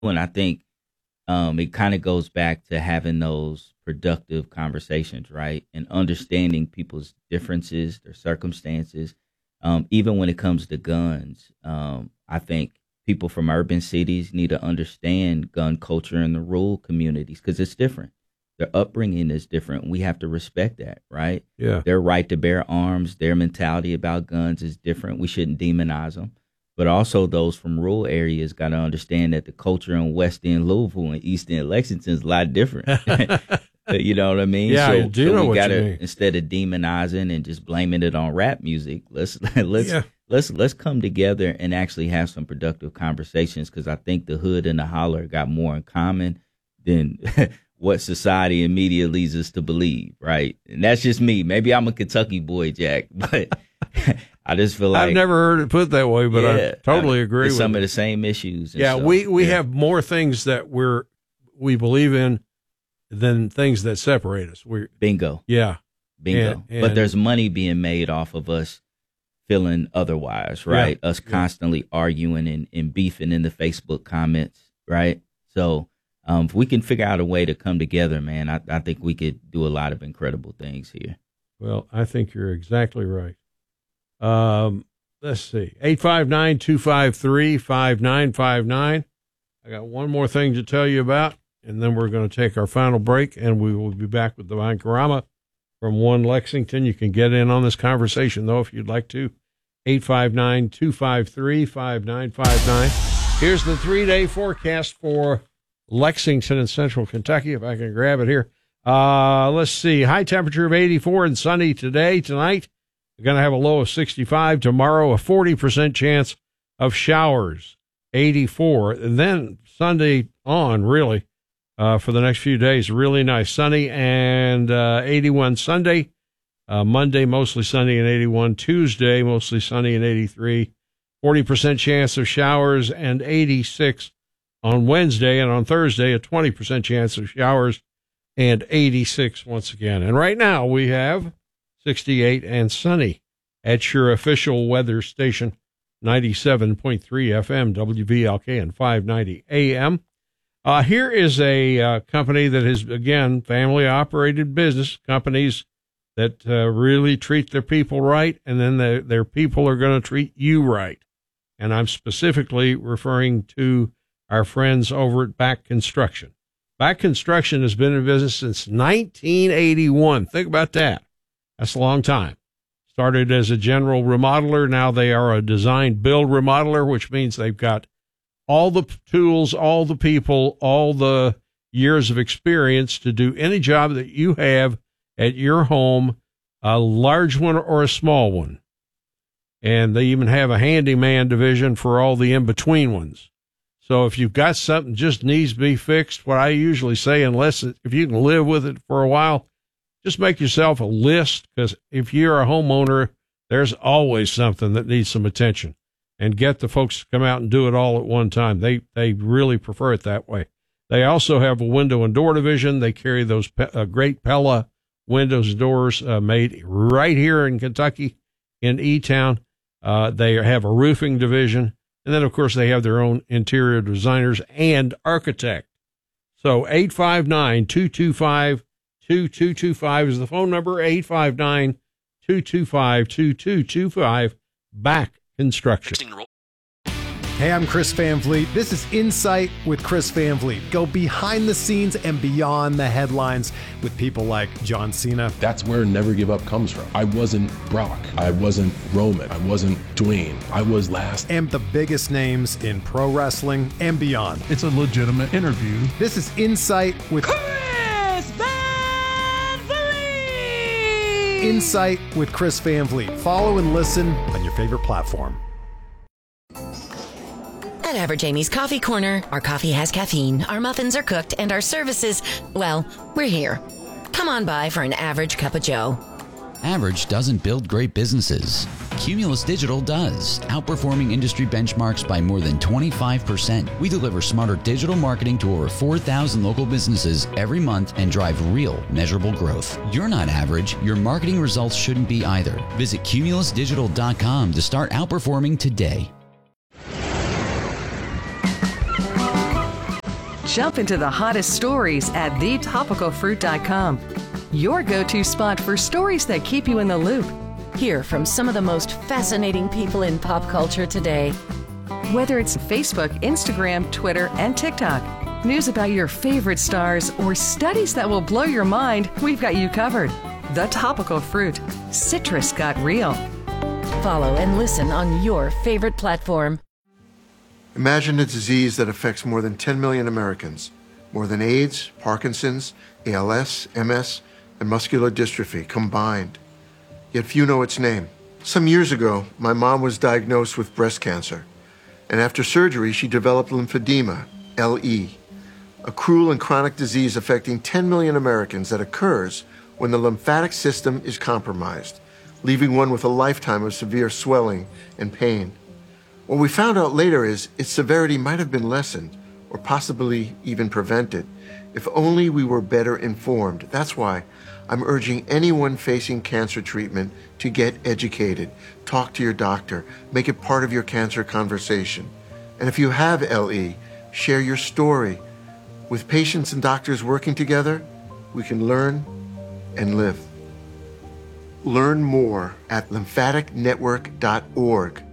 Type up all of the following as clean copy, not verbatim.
And I think it kind of goes back to having those productive conversations, right? And understanding people's differences, their circumstances. Even when it comes to guns, I think people from urban cities need to understand gun culture in the rural communities because it's different. Their upbringing is different. We have to respect that, right? Yeah. Their right to bear arms, their mentality about guns is different. We shouldn't demonize them. But also those from rural areas got to understand that the culture in West End Louisville and East End Lexington is a lot different. You know what I mean? Yeah, I do know we what gotta, you mean. instead of demonizing and just blaming it on rap music, let's come together and actually have some productive conversations because I think the hood and the holler got more in common than what society and media leads us to believe, right? And that's just me. Maybe I'm a Kentucky boy, Jack, but I just feel like I've never heard it put that way, but I totally agree with some of the same issues. Yeah, so, we have more things that we believe in than things that separate us. Bingo. Yeah. Bingo. But there's money being made off of us feeling otherwise, right? Yeah. Us constantly arguing and beefing in the Facebook comments, right? So if we can figure out a way to come together, man, I think we could do a lot of incredible things here. Well, I think you're exactly right. Let's see. 859-253-5959. I got one more thing to tell you about, and then we're going to take our final break, and we will be back with Divine Karama from One Lexington. You can get in on this conversation, though, if you'd like to. 859-253-5959. Here's the 3-day forecast for Lexington and Central Kentucky, if I can grab it here. Let's see. High temperature of 84 and sunny today. Tonight, we're going to have a low of 65. Tomorrow, a 40% chance of showers, 84. And then Sunday on, really, for the next few days, really nice. Sunny and 81 Sunday. Monday, mostly sunny and 81. Tuesday, mostly sunny and 83. 40% chance of showers and 86 on Wednesday. And on Thursday, a 20% chance of showers and 86 once again. And right now we have 68 and sunny at your official weather station, 97.3 FM, WVLK and 590 AM. Here is a company that is, again, family-operated business, companies that really treat their people right, and then their people are going to treat you right. And I'm specifically referring to our friends over at Back Construction. Back Construction has been in business since 1981. Think about that. That's a long time. Started as a general remodeler. Now they are a design build remodeler, which means they've got all the tools, all the people, all the years of experience to do any job that you have at your home, a large one or a small one. And they even have a handyman division for all the in-between ones. So if you've got something just needs to be fixed, what I usually say, if you can live with it for a while, just make yourself a list, because if you're a homeowner, there's always something that needs some attention. And get the folks to come out and do it all at one time. They really prefer it that way. They also have a window and door division. They carry those great Pella windows and doors made right here in Kentucky in E-Town. They have a roofing division. And then, of course, they have their own interior designers and architect. So 859-225-2225 is the phone number, 859-225-2225, Back Construction. Hey, I'm Chris Van Vliet. This is Insight with Chris Van Vliet. Go behind the scenes and beyond the headlines with people like John Cena. That's where Never Give Up comes from. I wasn't Brock. I wasn't Roman. I wasn't Dwayne. I was last. And the biggest names in pro wrestling and beyond. It's a legitimate interview. This is Insight with Chris Van Vliet. Insight with Chris Van Vliet. Follow and listen on your favorite platform. At Average Amy's Coffee Corner, our coffee has caffeine, our muffins are cooked, and our services, well, we're here. Come on by for an average cup of joe. Average doesn't build great businesses. Cumulus Digital does, outperforming industry benchmarks by more than 25%. We deliver smarter digital marketing to over 4,000 local businesses every month and drive real, measurable growth. You're not average. Your marketing results shouldn't be either. Visit cumulusdigital.com to start outperforming today. Jump into the hottest stories at thetopicalfruit.com. Your go-to spot for stories that keep you in the loop. Hear from some of the most fascinating people in pop culture today. Whether it's Facebook, Instagram, Twitter, and TikTok, news about your favorite stars, or studies that will blow your mind, we've got you covered. The Topical Fruit. Citrus got real. Follow and listen on your favorite platform. Imagine a disease that affects more than 10 million Americans, more than AIDS, Parkinson's, ALS, MS, and muscular dystrophy combined. Yet few know its name. Some years ago, my mom was diagnosed with breast cancer, and after surgery, she developed lymphedema, LE, a cruel and chronic disease affecting 10 million Americans that occurs when the lymphatic system is compromised, leaving one with a lifetime of severe swelling and pain. What we found out later is its severity might have been lessened or possibly even prevented if only we were better informed. That's why I'm urging anyone facing cancer treatment to get educated. Talk to your doctor. Make it part of your cancer conversation. And if you have LE, share your story. With patients and doctors working together, we can learn and live. Learn more at lymphaticnetwork.org.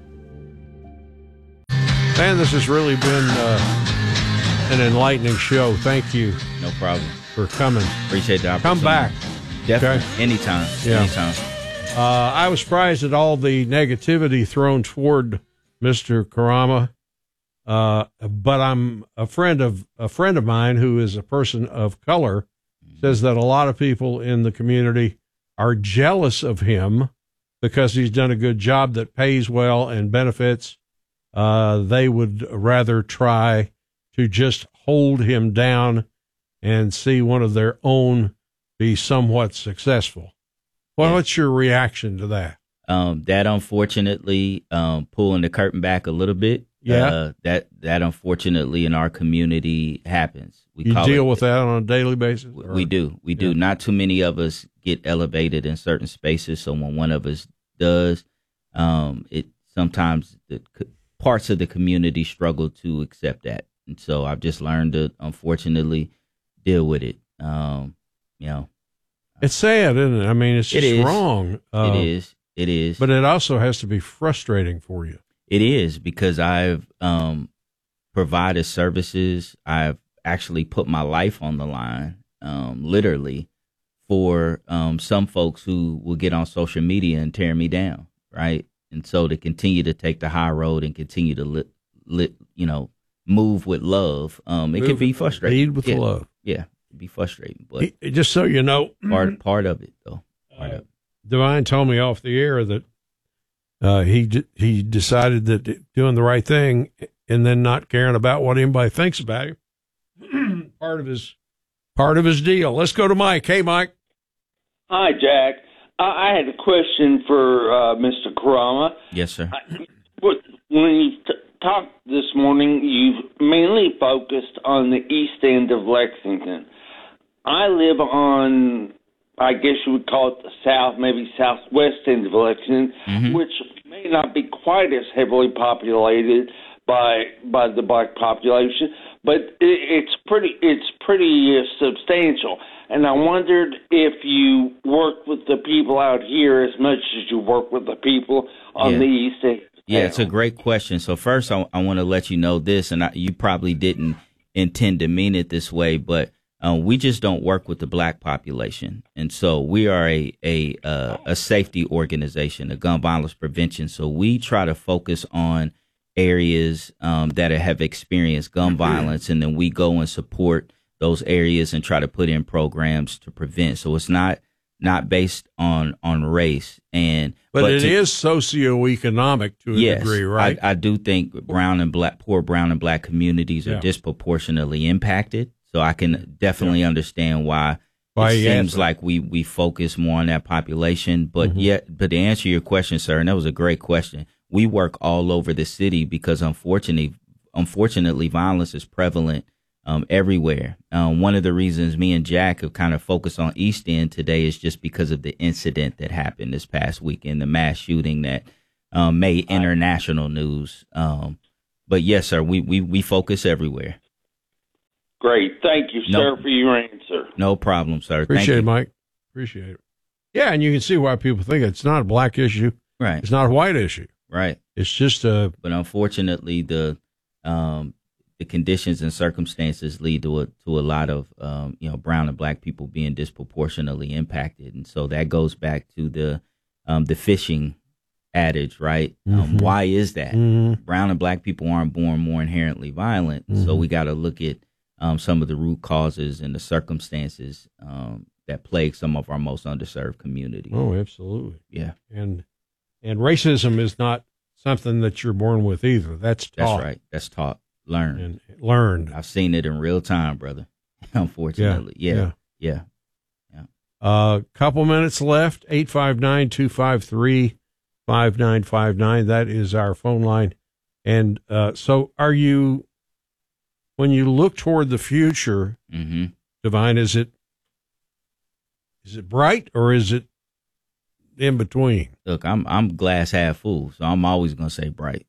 Man, this has really been an enlightening show. Thank you. No problem. For coming. Appreciate the opportunity. Come back. Definitely. Okay? Anytime. Yeah. Anytime. I was surprised at all the negativity thrown toward Mr. Karama. But I'm a friend of mine who is a person of color says that a lot of people in the community are jealous of him because he's done a good job that pays well and benefits. They would rather try to just hold him down and see one of their own be somewhat successful. Well, what's your reaction to that? That unfortunately, pulling the curtain back a little bit. Yeah. That unfortunately in our community happens. You deal with that on a daily basis? We do. We do. Not too many of us get elevated in certain spaces. So when one of us does, it sometimes the parts of the community struggle to accept that. And so I've just learned to, unfortunately, deal with it. It's sad, isn't it? I mean, it's just wrong. It is. But it also has to be frustrating for you. It is, because I've provided services. I've actually put my life on the line, literally, for some folks who will get on social media and tear me down, right? And so to continue to take the high road and continue to move with love, it can be frustrating. Lead with love. Yeah, it'd be frustrating. But just so you know, part of it, though. Divine told me off the air that he decided that doing the right thing and then not caring about what anybody thinks about him, part of his deal. Let's go to Mike. Hey, Mike. Hi, Jack. I had a question for Mr. Karama. Yes, sir. When you talked this morning, you've mainly focused on the east end of Lexington. I live on, I guess you would call it the south, maybe southwest end of Lexington, which may not be quite as heavily populated by the black population, but it's pretty substantial. And I wondered if you work with the people out here as much as you work with the people on the east end. Yeah, it's a great question. So first, I want to let you know this, and you probably didn't intend to mean it this way, but we just don't work with the black population. And so we are a safety organization, a gun violence prevention. So we try to focus on areas that have experienced gun violence, and then we go and support those areas and try to put in programs to prevent. So it's not based on race. But it is socioeconomic to a degree, right? I do think poor brown and black communities are disproportionately impacted. So I can definitely understand why it seems like we focus more on that population. But but to answer your question, sir, and that was a great question, we work all over the city because unfortunately, violence is prevalent everywhere. One of the reasons me and Jack have kind of focused on East End today is just because of the incident that happened this past weekend, the mass shooting that made international news. But yes, sir, we focus everywhere. Great. Thank you, sir, for your answer. No problem, sir. Appreciate it, Mike. Appreciate it. Yeah, and you can see why people think it's not a black issue. Right. It's not a white issue. Right. It's just a. But unfortunately, the conditions and circumstances lead to a lot of brown and black people being disproportionately impacted, and so that goes back to the fishing adage, right? Why is that? Brown and black people aren't born more inherently violent, so we got to look at some of the root causes and the circumstances that plague some of our most underserved communities. Oh, absolutely. Yeah. And racism is not something that you're born with either. That's taught. That's right. That's taught. Learned. And learned. I've seen it in real time, brother. Unfortunately. Yeah. Couple minutes left. 859-253-5959. That is our phone line. And so are you, when you look toward the future, Divine, is it bright or is it in between? Look, I'm glass half full, so I'm always going to say bright.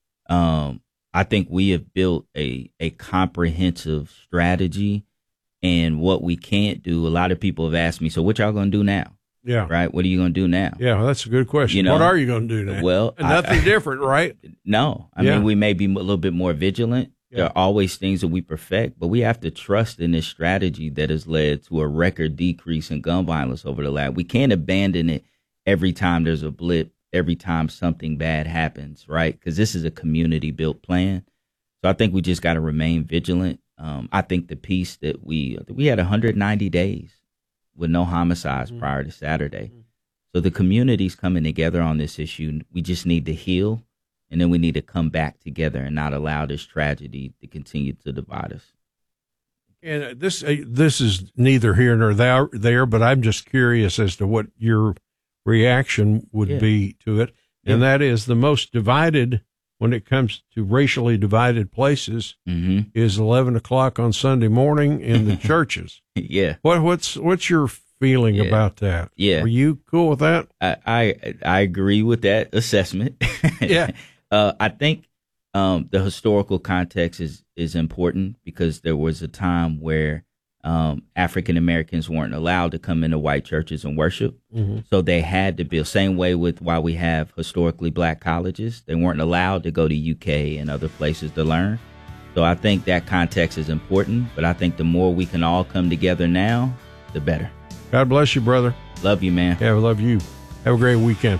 I think we have built a comprehensive strategy, and what we can't do, a lot of people have asked me, so what y'all going to do now? Yeah. Right? What are you going to do now? Yeah, well, that's a good question. What are you going to do now? Well, nothing different, right? No. I mean, we may be a little bit more vigilant. Yeah. There are always things that we perfect, but we have to trust in this strategy that has led to a record decrease in gun violence over the last. We can't abandon it every time there's a blip, every time something bad happens, right? Because this is a community-built plan. So I think we just got to remain vigilant. I think the piece that we had 190 days with no homicides prior to Saturday. So the community's coming together on this issue. We just need to heal, and then we need to come back together and not allow this tragedy to continue to divide us. And this is neither here nor there, but I'm just curious as to what your reaction would be to it. And that is the most divided when it comes to racially divided places is 11 o'clock on Sunday morning in the churches. Yeah. What's your feeling about that? Yeah. Are you cool with that? I agree with that assessment. Yeah. I think the historical context is important because there was a time where African Americans weren't allowed to come into white churches and worship. So they had to build, same way with why we have historically black colleges. They weren't allowed to go to UK and other places to learn. So I think that context is important, but I think the more we can all come together now, the better. God bless you, brother. Love you, man. Yeah, we love you. Have a great weekend.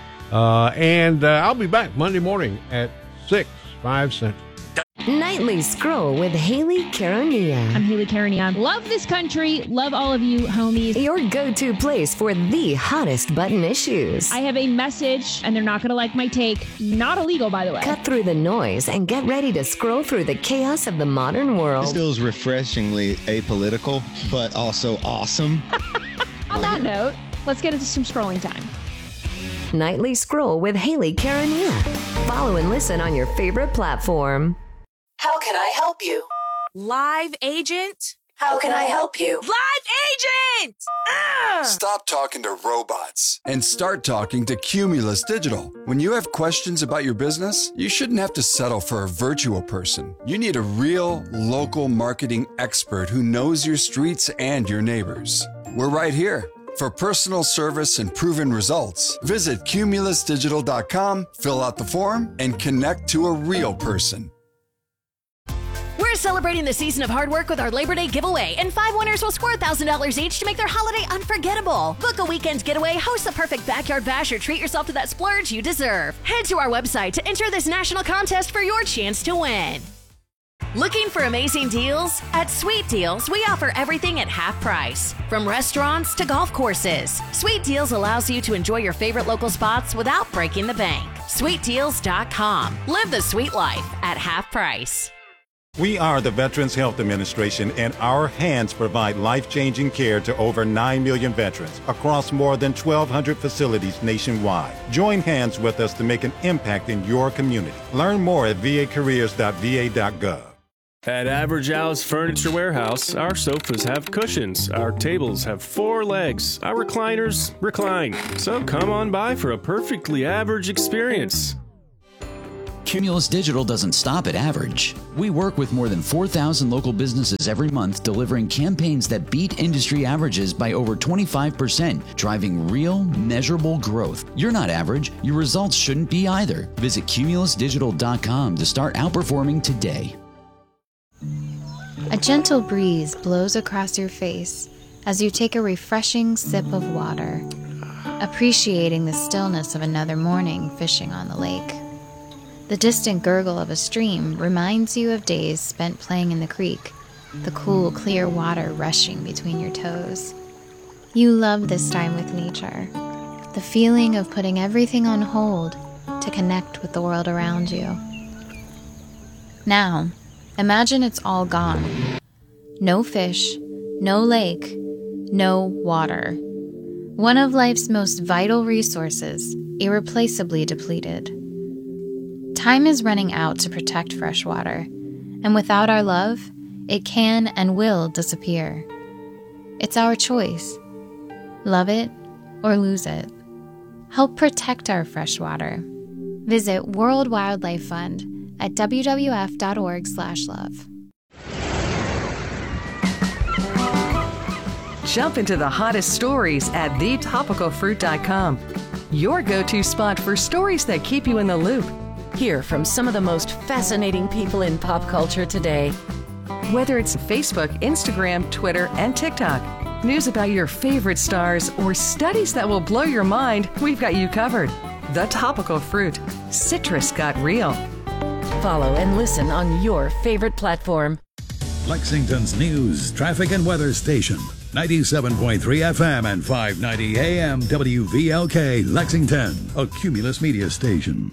And I'll be back Monday morning at 5 Central. Nightly Scroll with Haley Caronia. I'm Haley Caronia. Love this country. Love all of you, homies. Your go-to place for the hottest button issues. I have a message, and they're not going to like my take. Not illegal, by the way. Cut through the noise and get ready to scroll through the chaos of the modern world. This feels refreshingly apolitical, but also awesome. On that note, let's get into some scrolling time. Nightly Scroll with Haley Caronia. Follow and listen on your favorite platform. How can I help you? Live agent? How can I help you? Live agent! Stop talking to robots and start talking to Cumulus Digital. When you have questions about your business, you shouldn't have to settle for a virtual person. You need a real, local marketing expert who knows your streets and your neighbors. We're right here. For personal service and proven results, visit cumulusdigital.com, fill out the form, and connect to a real person. We're celebrating the season of hard work with our Labor Day giveaway, and 5 winners will score $1,000 each to make their holiday unforgettable. Book a weekend getaway, host the perfect backyard bash, or treat yourself to that splurge you deserve. Head to our website to enter this national contest for your chance to win. Looking for amazing deals? At Sweet Deals, we offer everything at half price. From restaurants to golf courses, Sweet Deals allows you to enjoy your favorite local spots without breaking the bank. SweetDeals.com. Live the sweet life at half price. We are the Veterans Health Administration, and our hands provide life-changing care to over 9 million veterans across more than 1,200 facilities nationwide. Join hands with us to make an impact in your community. Learn more at vacareers.va.gov. At Average Al's Furniture Warehouse, our sofas have cushions, our tables have 4 legs, our recliners recline. So come on by for a perfectly average experience. Cumulus Digital doesn't stop at average. We work with more than 4,000 local businesses every month, delivering campaigns that beat industry averages by over 25%, driving real, measurable growth. You're not average. Your results shouldn't be either. Visit cumulusdigital.com to start outperforming today. A gentle breeze blows across your face as you take a refreshing sip of water, appreciating the stillness of another morning fishing on the lake. The distant gurgle of a stream reminds you of days spent playing in the creek, the cool, clear water rushing between your toes. You love this time with nature, the feeling of putting everything on hold to connect with the world around you. Now, imagine it's all gone. No fish, no lake, no water. One of life's most vital resources, irreplaceably depleted. Time is running out to protect fresh water, and without our love, it can and will disappear. It's our choice. Love it or lose it. Help protect our fresh water. Visit World Wildlife Fund at wwf.org/love. Jump into the hottest stories at thetopicalfruit.com. Your go-to spot for stories that keep you in the loop. Hear from some of the most fascinating people in pop culture today. Whether it's Facebook, Instagram, Twitter, and TikTok, news about your favorite stars, or studies that will blow your mind, we've got you covered. The Topical Fruit. Citrus got real. Follow and listen on your favorite platform. Lexington's news, traffic, and weather station. 97.3 FM and 590 AM WVLK Lexington, a Cumulus media station.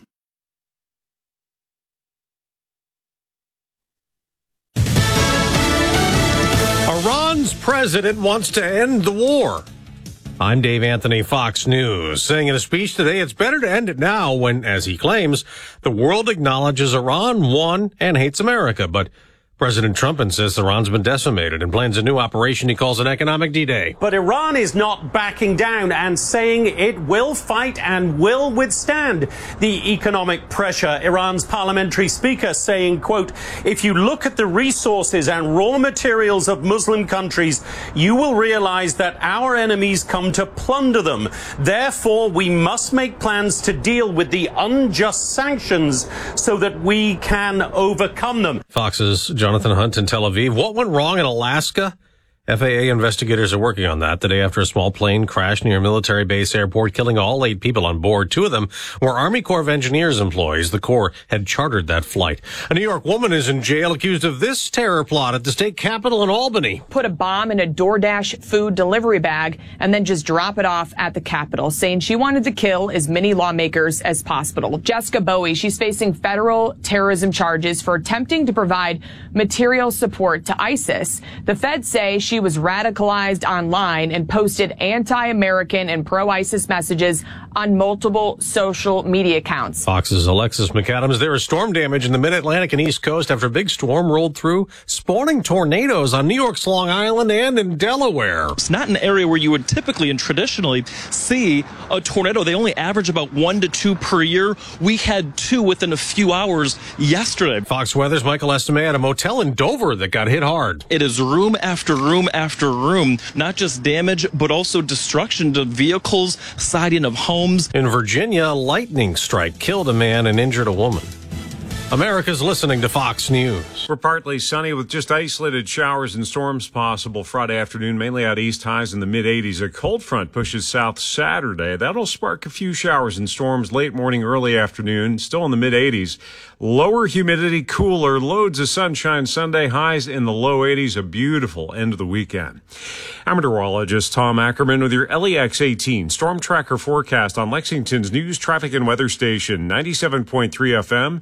Iran's president wants to end the war. I'm Dave Anthony, Fox News, saying in a speech today it's better to end it now when, as he claims, the world acknowledges Iran won and hates America. But President Trump insists Iran's been decimated and plans a new operation he calls an economic D-Day. But Iran is not backing down and saying it will fight and will withstand the economic pressure. Iran's parliamentary speaker saying, quote, if you look at the resources and raw materials of Muslim countries, you will realize that our enemies come to plunder them. Therefore, we must make plans to deal with the unjust sanctions so that we can overcome them. Fox's Jonathan Hunt in Tel Aviv. What went wrong in Alaska? FAA investigators are working on that the day after a small plane crashed near a military base airport, killing all 8 people on board. 2 of them were Army Corps of Engineers employees. The Corps had chartered that flight. A New York woman is in jail accused of this terror plot at the state capitol in Albany. Put a bomb in a DoorDash food delivery bag and then just drop it off at the Capitol, saying she wanted to kill as many lawmakers as possible. Jessica Bowie, she's facing federal terrorism charges for attempting to provide material support to ISIS. The feds say she was radicalized online and posted anti-American and pro-ISIS messages on multiple social media accounts. Fox's Alexis McAdams. There is storm damage in the mid-Atlantic and East Coast after a big storm rolled through, spawning tornadoes on New York's Long Island and in Delaware. It's not an area where you would typically and traditionally see a tornado. They only average about 1 to 2 per year. We had 2 within a few hours yesterday. Fox Weather's Michael Estime at a motel in Dover that got hit hard. It is room after room after room, not just damage, but also destruction to vehicles, siding of homes. In Virginia, a lightning strike killed a man and injured a woman. America's listening to Fox News. We're partly sunny with just isolated showers and storms possible Friday afternoon, mainly out east, highs in the mid-80s. A cold front pushes south Saturday. That'll spark a few showers and storms late morning, early afternoon, still in the mid-80s. Lower humidity, cooler, loads of sunshine Sunday, highs in the low 80s, a beautiful end of the weekend. I'm meteorologist Tom Ackerman with your LEX 18 Storm Tracker forecast on Lexington's news, traffic, and weather station, 97.3 FM,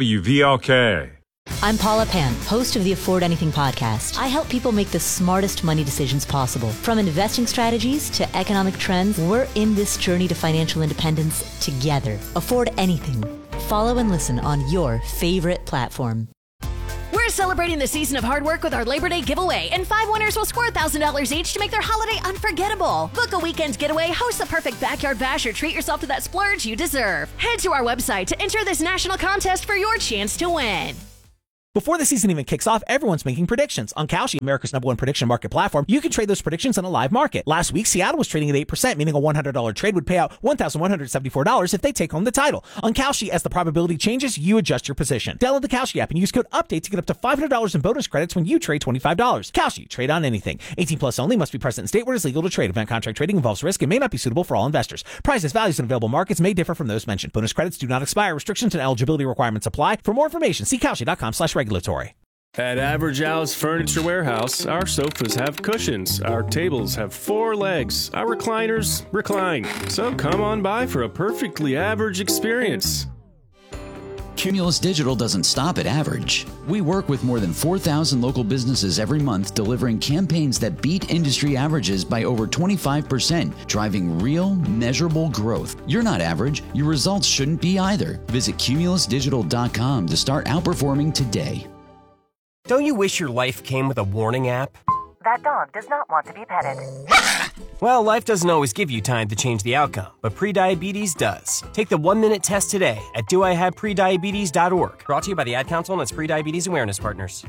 WVLK. I'm Paula Pan, host of the Afford Anything podcast. I help people make the smartest money decisions possible. From investing strategies to economic trends, we're in this journey to financial independence together. Afford Anything. Follow and listen on your favorite platform. We're We're celebrating the season of hard work with our Labor Day giveaway, and 5 winners will score $1,000 each to make their holiday unforgettable. Book a weekend getaway, host the perfect backyard bash, or treat yourself to that splurge you deserve. Head to our website to enter this national contest for your chance to win. Before the season even kicks off, everyone's making predictions. On Kalshi, America's #1 prediction market platform, you can trade those predictions in a live market. Last week, Seattle was trading at 8%, meaning a $100 trade would pay out $1,174 if they take home the title. On Kalshi, as the probability changes, you adjust your position. Download the Kalshi app and use code UPDATE to get up to $500 in bonus credits when you trade $25. Kalshi, trade on anything. 18 plus only, must be present in state where it is legal to trade. Event contract trading involves risk and may not be suitable for all investors. Prices, values, and available markets may differ from those mentioned. Bonus credits do not expire. Restrictions and eligibility requirements apply. For more information, see Kalshi.com/regulatory. At Average Al's Furniture Warehouse, our sofas have cushions, our tables have 4 legs, our recliners recline. So come on by for a perfectly average experience. Cumulus Digital doesn't stop at average. We work with more than 4,000 local businesses every month, delivering campaigns that beat industry averages by over 25%, driving real, measurable growth. You're not average. Your results shouldn't be either. Visit cumulusdigital.com to start outperforming today. Don't you wish your life came with a warning app? That dog does not want to be petted. Well, life doesn't always give you time to change the outcome, but prediabetes does. Take the 1-minute test today at doihaveprediabetes.org. Brought to you by the Ad Council and its Prediabetes Awareness Partners.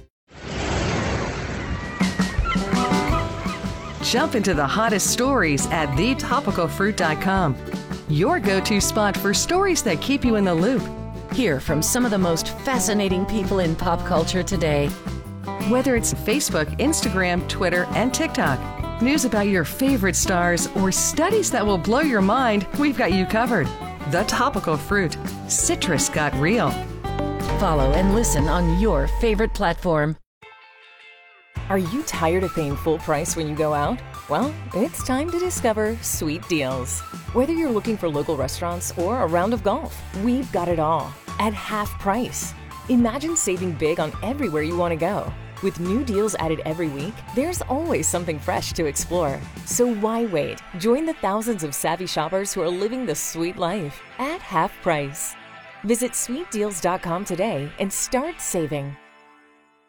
Jump into the hottest stories at thetopicalfruit.com. Your go-to spot for stories that keep you in the loop. Hear from some of the most fascinating people in pop culture today. Whether it's Facebook, Instagram, Twitter, and TikTok, news about your favorite stars, or studies that will blow your mind, we've got you covered. The Topical Fruit. Citrus got real. Follow and listen on your favorite platform. Are you tired of paying full price when you go out? Well, it's time to discover Sweet Deals. Whether you're looking for local restaurants or a round of golf, we've got it all at half price. Imagine saving big on everywhere you want to go. With new deals added every week, there's always something fresh to explore. So why wait? Join the thousands of savvy shoppers who are living the sweet life at half price. Visit sweetdeals.com today and start saving.